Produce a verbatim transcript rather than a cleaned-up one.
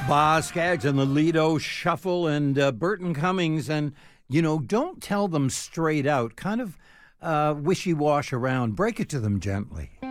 Boz Scaggs and the Lido Shuffle and uh, Burton Cummings. And, you know, don't tell them straight out. Kind of uh, wishy-wash around. Break it to them gently.